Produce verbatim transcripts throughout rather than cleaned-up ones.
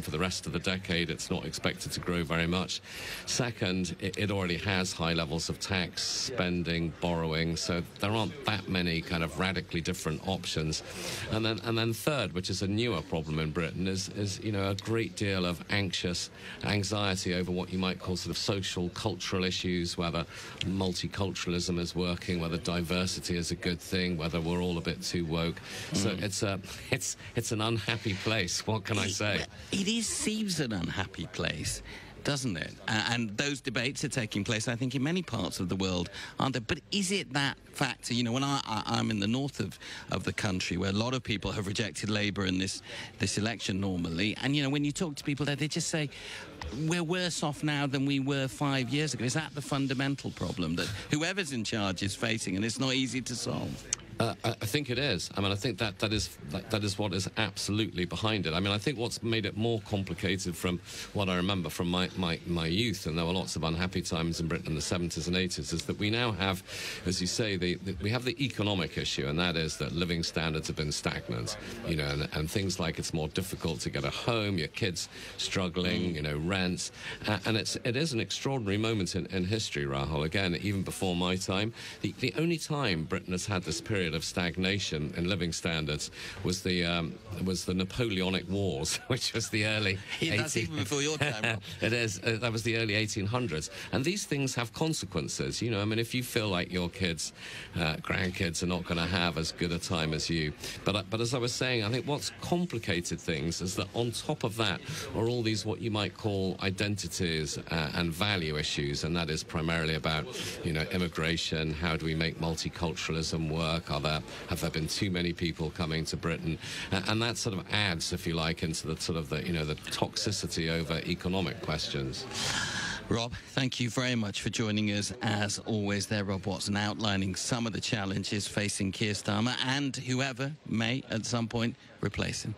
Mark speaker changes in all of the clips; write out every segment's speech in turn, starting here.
Speaker 1: and for the rest of the decade, it's not expected to grow very much. Second, it, it already has high levels of tax, spending, borrowing, so there aren't that many kind of radically different options. And then, and then third, which is a newer problem in Britain, is, is you know, a great deal of anxious anxiety over what you might call sort of social, cultural issues, whether multiculturalism is working, whether diversity is a good thing, whether we're all a bit too woke. Mm. So it's a, it's, it's an unhappy place. What can I say?
Speaker 2: It is, seems an unhappy place, doesn't it? Uh, and those debates are taking place, I think, in many parts of the world, aren't there? But is it that factor? You know, when I, I, I'm in the north of, of the country, where a lot of people have rejected Labour in this, this election normally, and, you know, when you talk to people there, they just say, we're worse off now than we were five years ago. Is that the fundamental problem that whoever's in charge is facing, and it's not easy to solve?
Speaker 1: Uh, I think it is. I mean, I think that that is that, that is what is absolutely behind it. I mean, I think what's made it more complicated from what I remember from my, my, my youth, and there were lots of unhappy times in Britain in the seventies and eighties, is that we now have, as you say, the, the, we have the economic issue, and that is that living standards have been stagnant, you know, and, and things like it's more difficult to get a home, your kids struggling, you know, rents, uh, and it's it is an extraordinary moment in, in history, Rahul. Again, even before my time, the, the only time Britain has had this period of stagnation in living standards was the um, was the Napoleonic Wars, which was the early.
Speaker 2: Yeah, that's even before your time.
Speaker 1: It is. Uh, that was the early eighteen hundreds, and these things have consequences. You know, I mean, if you feel like your kids, uh, grandkids, are not going to have as good a time as you, but uh, but as I was saying, I think what's complicated things is that on top of that are all these what you might call identities uh, and value issues, and that is primarily about, you know, immigration. How do we make multiculturalism work? Are there, have there been too many people coming to Britain? Uh, and that sort of adds, if you like, into the sort of the, you know, the toxicity over economic questions.
Speaker 2: Rob, thank you very much for joining us, as always there, Rob Watson, outlining some of the challenges facing Keir Starmer and whoever may, at some point, replace him.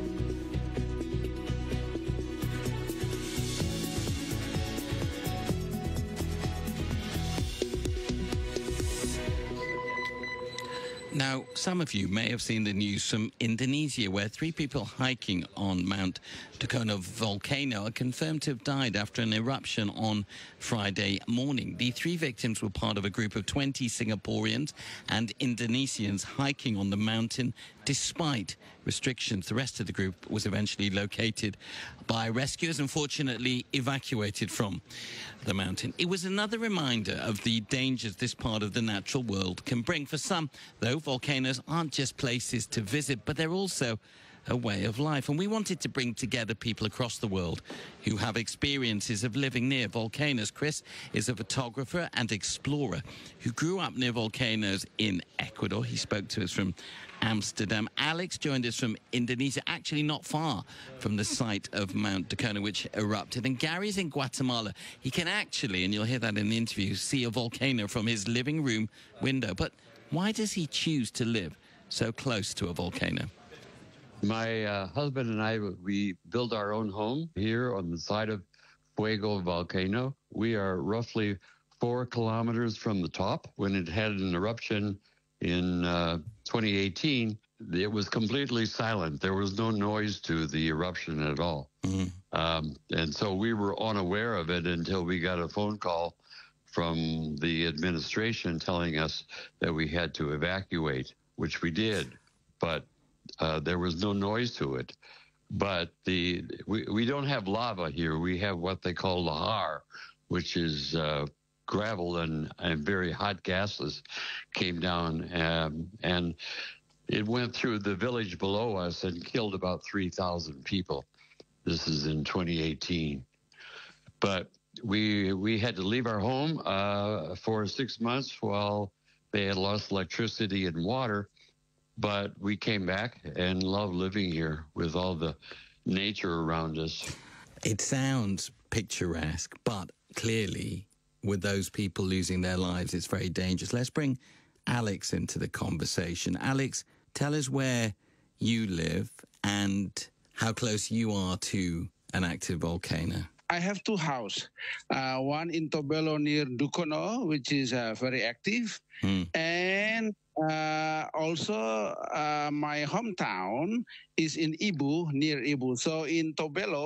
Speaker 2: Now, some of you may have seen the news from Indonesia, where three people hiking on Mount Dukono volcano are confirmed to have died after an eruption on Friday morning. The three victims were part of a group of twenty Singaporeans and Indonesians hiking on the mountain despite restrictions. The rest of the group was eventually located by rescuers and fortunately evacuated from the mountain. It was another reminder of the dangers this part of the natural world can bring. For some, though, volcanoes aren't just places to visit, but they're also a way of life. And we wanted to bring together people across the world who have experiences of living near volcanoes. Chris is a photographer and explorer who grew up near volcanoes in Ecuador. He spoke to us from Amsterdam. Alex joined us from Indonesia, actually not far from the site of Mount Dukono, which erupted. And Gary's in Guatemala. He can actually, and you'll hear that in the interview, see a volcano from his living room window. But why does he choose to live so close to a volcano?
Speaker 3: My uh, husband and I, we built our own home here on the side of Fuego volcano. We are roughly four kilometers from the top. When it had an eruption in uh, twenty eighteen, it was completely silent. There was no noise to the eruption at all. Mm-hmm. um, and so we were unaware of it until we got a phone call from the administration telling us that we had to evacuate, which we did. But Uh, there was no noise to it. But the we, we don't have lava here. We have what they call lahar, which is uh, gravel and, and very hot gases came down. Um, and it went through the village below us and killed about three thousand people. This is in twenty eighteen. But we, we had to leave our home uh, for six months while they had lost electricity and water. But we came back and love living here with all the nature around us.
Speaker 2: It sounds picturesque, but clearly with those people losing their lives, it's very dangerous. Let's bring Alex into the conversation. Alex, tell us where you live and how close you are to an active volcano.
Speaker 4: I have two houses, uh, one in Tobelo near Dukono, which is uh, very active, hmm. and uh, also uh, my hometown is in Ibu, near Ibu. So in Tobelo,